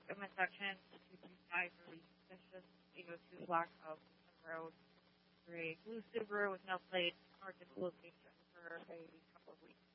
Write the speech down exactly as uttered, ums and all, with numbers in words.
in my section, two three five release suspicious, eight oh two Black Oak Road, for a blue Subaru with no plate, parked at the location for a couple of weeks.